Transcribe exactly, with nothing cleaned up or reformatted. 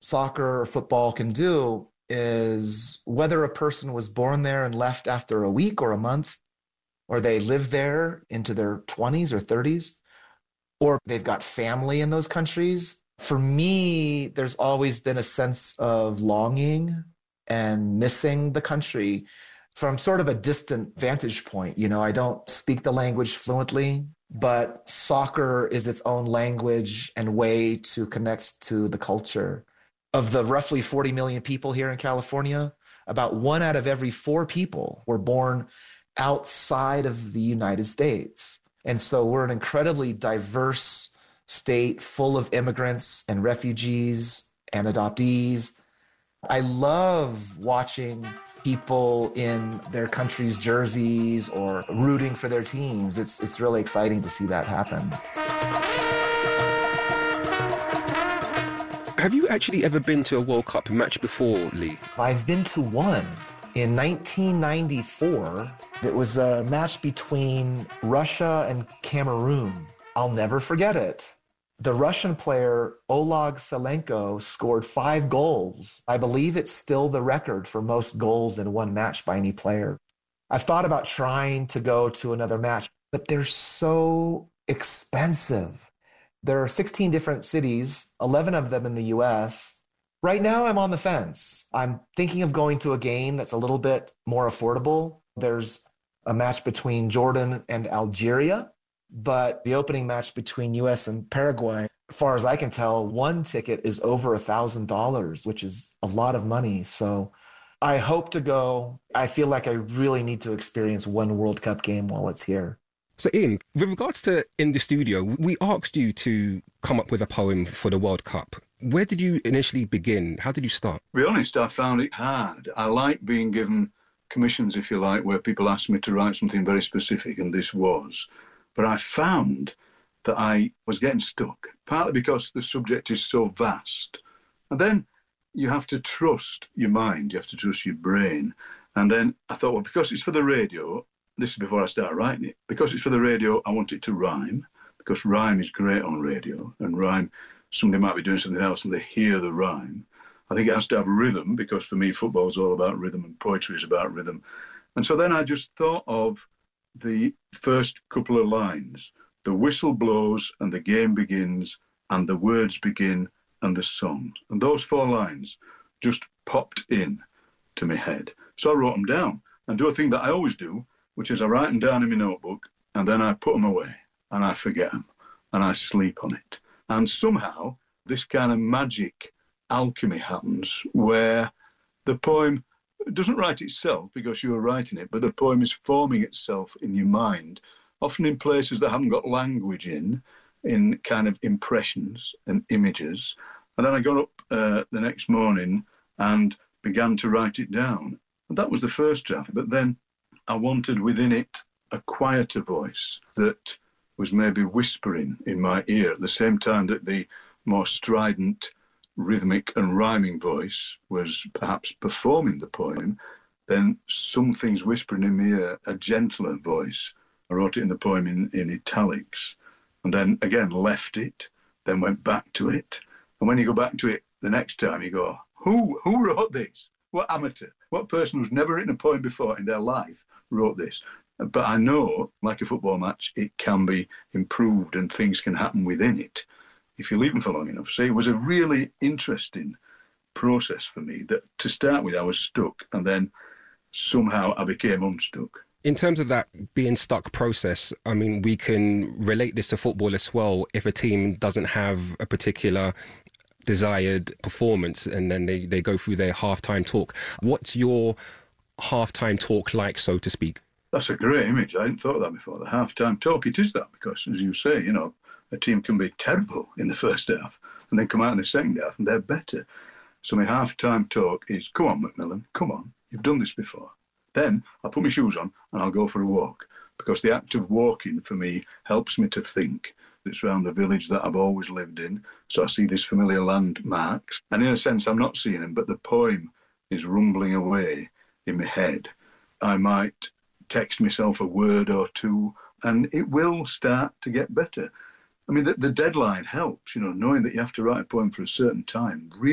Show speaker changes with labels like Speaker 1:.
Speaker 1: soccer or football can do is whether a person was born there and left after a week or a month, or they live there into their twenties or thirties, or they've got family in those countries. For me, there's always been a sense of longing and missing the country from sort of a distant vantage point. You know, I don't speak the language fluently, but soccer is its own language and way to connect to the culture. Of the roughly forty million people here in California, about one out of every four people were born outside of the United States. And so we're an incredibly diverse state full of immigrants and refugees and adoptees. I love watching people in their country's jerseys or rooting for their teams. It's, it's really exciting to see that happen.
Speaker 2: Have you actually ever been to a World Cup match before, Lee?
Speaker 1: I've been to one. In nineteen ninety-four, it was a match between Russia and Cameroon. I'll never forget it. The Russian player Oleg Selenko scored five goals. I believe it's still the record for most goals in one match by any player. I've thought about trying to go to another match, but they're so expensive. There are sixteen different cities, eleven of them in the U S. Right now, I'm on the fence. I'm thinking of going to a game that's a little bit more affordable. There's a match between Jordan and Algeria, but the opening match between U S and Paraguay, as far as I can tell, one ticket is over one thousand dollars, which is a lot of money. So I hope to go. I feel like I really need to experience one World Cup game while it's here.
Speaker 2: So Ian, with regards to In the Studio, we asked you to come up with a poem for the World Cup. Where did you initially begin? How did you start?
Speaker 3: To be honest, I found it hard. I like being given commissions, if you like, where people ask me to write something very specific, and this was. But I found that I was getting stuck, partly because the subject is so vast. And then you have to trust your mind, you have to trust your brain. And then I thought, well, because it's for the radio, this is before I started writing it, because it's for the radio, I want it to rhyme, because rhyme is great on radio, and rhyme, somebody might be doing something else and they hear the rhyme. I think it has to have rhythm, because for me, football is all about rhythm and poetry is about rhythm. And so then I just thought of the first couple of lines. The whistle blows and the game begins, and the words begin and the song. And those four lines just popped in to my head. So I wrote them down and do a thing that I always do, which is I write them down in my notebook and then I put them away and I forget them and I sleep on it. And somehow this kind of magic alchemy happens where the poem doesn't write itself because you are writing it, but the poem is forming itself in your mind, often in places that haven't got language in, in kind of impressions and images. And then I got up uh, the next morning and began to write it down. And that was the first draft, but then I wanted within it a quieter voice that was maybe whispering in my ear at the same time that the more strident, rhythmic and rhyming voice was perhaps performing the poem. Then something's whispering in my ear, a gentler voice. I wrote it in the poem in, in italics, and then again left it, then went back to it. And when you go back to it the next time, you go, who, who wrote this? What amateur? What person who's never written a poem before in their life wrote this? But I know, like a football match, it can be improved and things can happen within it if you leave them for long enough. So it was a really interesting process for me that to start with I was stuck and then somehow I became unstuck.
Speaker 2: In terms of that being stuck process, I mean, we can relate this to football as well. If a team doesn't have a particular desired performance and then they, they go through their halftime talk, what's your halftime talk like, so to speak?
Speaker 3: That's a great image. I hadn't thought of that before. The halftime talk, it is that because, as you say, you know, a team can be terrible in the first half and then come out in the second half and they're better. So my halftime talk is, come on, Macmillan, come on, you've done this before. Then I'll put my shoes on and I'll go for a walk, because the act of walking for me helps me to think. It's around the village that I've always lived in, so I see these familiar landmarks. And in a sense, I'm not seeing them, but the poem is rumbling away in my head. I might text myself a word or two and it will start to get better. I mean, the, the deadline helps, you know, knowing that you have to write a poem for a certain time really